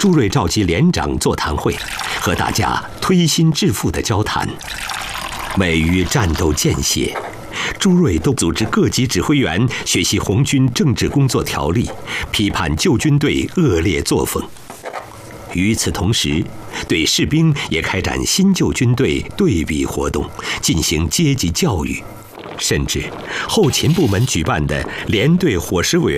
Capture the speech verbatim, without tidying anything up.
朱瑞召集连长座谈会，和大家推心置腹地交谈。位于战斗间歇，朱瑞都组织各级指挥员学习红军政治工作条例，批判旧军队恶劣作风。与此同时，对士兵也开展新旧军队对比活动，进行阶级教育。甚至后勤部门举办的连队伙食委员